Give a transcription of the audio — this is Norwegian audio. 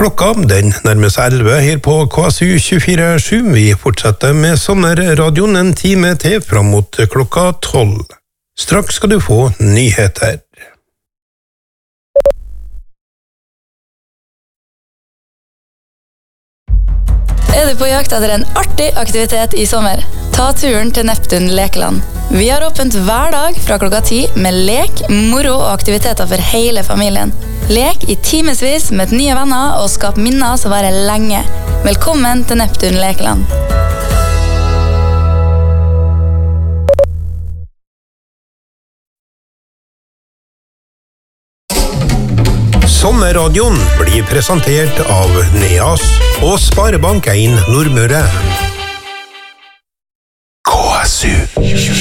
Klokka, den nærmer seg 11 her på KSU 24/7. Vi fortsetter med sommerradioen en time til fram mot klokka 12. Straks skal du få nyheter. Er du på jakt etter en artig aktivitet i sommer? Ta turen til Neptun Lekeland. Vi har åpent hver dag fra klokka 10 med lek, moro og aktiviteter for hele familien. Lek i timesvis med nye venner og skap minner som varer lenge. Velkommen til Neptun Lekeland. Sommerradioen blir presentert av NEAS og Sparebank 1 Nordmøre. KSU